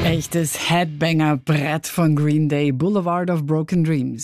Echtes Headbanger-Brett von Green Day, Boulevard of Broken Dreams.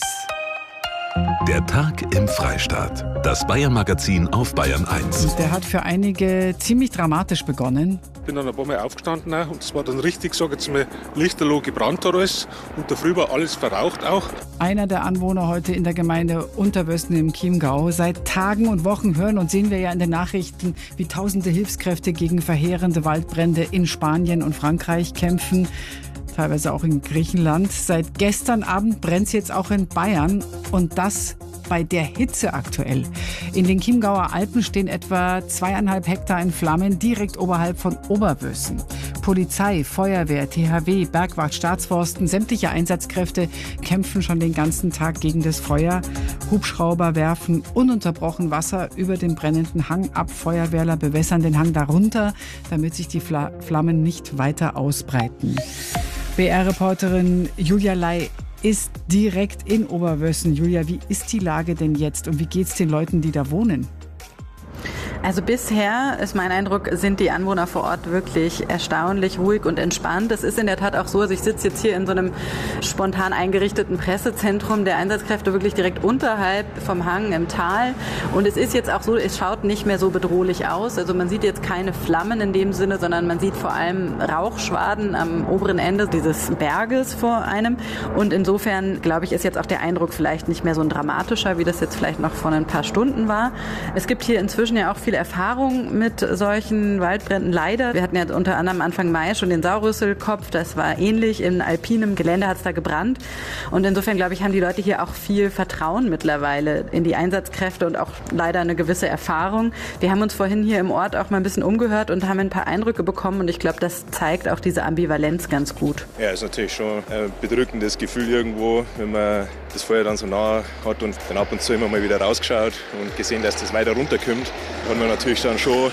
Der Tag im Freistaat. Das Bayern-Magazin auf Bayern 1. Der hat für einige ziemlich dramatisch begonnen. Ich bin dann ein paar Mal aufgestanden und es war dann richtig, sage jetzt mal, lichterloh gebrannt alles und da früh war alles verraucht auch. Einer der Anwohner heute in der Gemeinde Unterwösten im Chiemgau. Seit Tagen und Wochen hören und sehen wir ja in den Nachrichten, wie tausende Hilfskräfte gegen verheerende Waldbrände in Spanien und Frankreich kämpfen. Teilweise auch in Griechenland. Seit gestern Abend brennt es jetzt auch in Bayern und das bei der Hitze aktuell. In den Chiemgauer Alpen stehen etwa 2,5 Hektar in Flammen direkt oberhalb von Oberwössen. Polizei, Feuerwehr, THW, Bergwacht, Staatsforsten, sämtliche Einsatzkräfte kämpfen schon den ganzen Tag gegen das Feuer. Hubschrauber werfen ununterbrochen Wasser über den brennenden Hang ab. Feuerwehrler bewässern den Hang darunter, damit sich die Flammen nicht weiter ausbreiten. BR-Reporterin Julia Ley ist direkt in Oberwössen. Julia, wie ist die Lage denn jetzt und wie geht's den Leuten, die da wohnen? Also bisher ist mein Eindruck, sind die Anwohner vor Ort wirklich erstaunlich ruhig und entspannt. Es ist in der Tat auch so, also ich sitze jetzt hier in so einem spontan eingerichteten Pressezentrum der Einsatzkräfte wirklich direkt unterhalb vom Hang im Tal. Und es ist jetzt auch so, es schaut nicht mehr so bedrohlich aus. Also man sieht jetzt keine Flammen in dem Sinne, sondern man sieht vor allem Rauchschwaden am oberen Ende dieses Berges vor einem. Und insofern, glaube ich, ist jetzt auch der Eindruck vielleicht nicht mehr so ein dramatischer, wie das jetzt vielleicht noch vor ein paar Stunden war. Es gibt hier inzwischen ja auch viele Erfahrung mit solchen Waldbränden leider. Wir hatten ja unter anderem Anfang Mai schon den Saurüsselkopf, das war ähnlich, in alpinem Gelände hat es da gebrannt und insofern glaube ich, haben die Leute hier auch viel Vertrauen mittlerweile in die Einsatzkräfte und auch leider eine gewisse Erfahrung. Wir haben uns vorhin hier im Ort auch mal ein bisschen umgehört und haben ein paar Eindrücke bekommen und ich glaube, das zeigt auch diese Ambivalenz ganz gut. Ja, ist natürlich schon ein bedrückendes Gefühl irgendwo, wenn man das Feuer dann so nah hat und dann ab und zu immer mal wieder rausgeschaut und gesehen, dass das weiter runterkommt. Hat man natürlich dann schon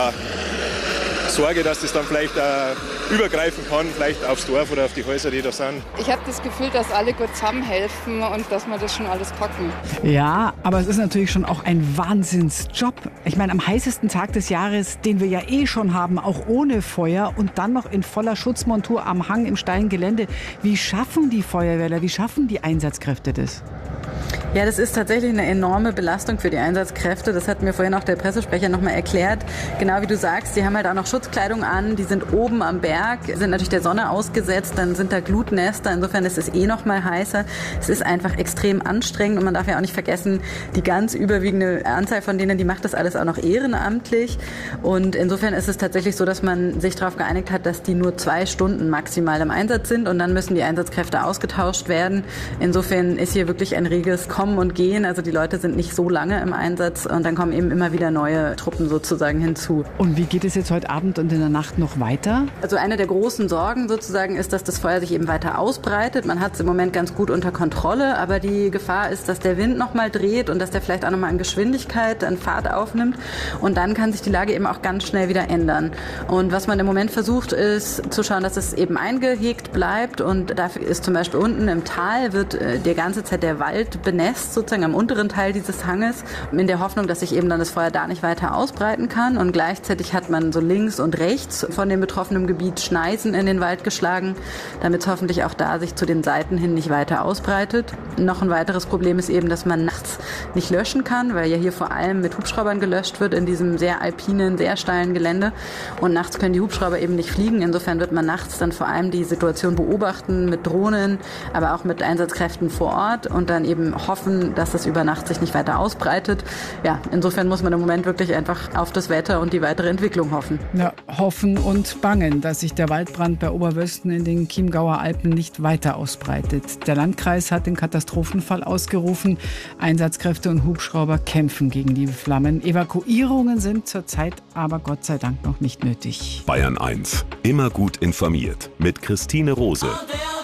Sorge, dass das dann vielleicht übergreifen kann, vielleicht aufs Dorf oder auf die Häuser, die da sind. Ich habe das Gefühl, dass alle gut zusammenhelfen und dass wir das schon alles packen. Ja, aber es ist natürlich schon auch ein Wahnsinnsjob. Ich meine, am heißesten Tag des Jahres, den wir ja eh schon haben, auch ohne Feuer und dann noch in voller Schutzmontur am Hang im steilen Gelände. Wie schaffen die Feuerwehrler, wie schaffen die Einsatzkräfte das? Ja, das ist tatsächlich eine enorme Belastung für die Einsatzkräfte. Das hat mir vorhin auch der Pressesprecher nochmal erklärt. Genau wie du sagst, die haben halt auch noch Schutzkleidung an, die sind oben am Berg, sind natürlich der Sonne ausgesetzt, dann sind da Glutnester, insofern ist es eh noch mal heißer. Es ist einfach extrem anstrengend und man darf ja auch nicht vergessen, die ganz überwiegende Anzahl von denen, die macht das alles auch noch ehrenamtlich und insofern ist es tatsächlich so, dass man sich darauf geeinigt hat, dass die nur 2 Stunden maximal im Einsatz sind und dann müssen die Einsatzkräfte ausgetauscht werden. Insofern ist hier wirklich ein reges Kommen und Gehen, also die Leute sind nicht so lange im Einsatz und dann kommen eben immer wieder neue Truppen sozusagen hinzu. Und wie geht es jetzt heute Abend und in der Nacht noch weiter? Also eine der großen Sorgen sozusagen ist, dass das Feuer sich eben weiter ausbreitet. Man hat es im Moment ganz gut unter Kontrolle, aber die Gefahr ist, dass der Wind nochmal dreht und dass der vielleicht auch nochmal an Geschwindigkeit, an Fahrt aufnimmt und dann kann sich die Lage eben auch ganz schnell wieder ändern. Und was man im Moment versucht, ist zu schauen, dass es eben eingehegt bleibt und dafür ist zum Beispiel unten im Tal wird die ganze Zeit der Wald benässt, sozusagen am unteren Teil dieses Hanges, in der Hoffnung, dass sich eben dann das Feuer da nicht weiter ausbreiten kann. Und gleichzeitig hat man so links und rechts von dem betroffenen Gebiet Schneisen in den Wald geschlagen, damit es hoffentlich auch da sich zu den Seiten hin nicht weiter ausbreitet. Noch ein weiteres Problem ist eben, dass man nachts nicht löschen kann, weil ja hier vor allem mit Hubschraubern gelöscht wird in diesem sehr alpinen, sehr steilen Gelände. Und nachts können die Hubschrauber eben nicht fliegen. Insofern wird man nachts dann vor allem die Situation beobachten mit Drohnen, aber auch mit Einsatzkräften vor Ort und dann eben hoffen, dass das über Nacht sich nicht weiter ausbreitet. Ja, insofern muss man im Moment wirklich einfach auf das Wetter und die weitere Entwicklung hoffen. Ja, hoffen und bangen, dass sich der Waldbrand bei Oberwösten in den Chiemgauer Alpen nicht weiter ausbreitet. Der Landkreis hat den Katastrophenfall ausgerufen. Einsatzkräfte und Hubschrauber kämpfen gegen die Flammen. Evakuierungen sind zurzeit aber Gott sei Dank noch nicht nötig. Bayern 1. Immer gut informiert mit Christine Rose.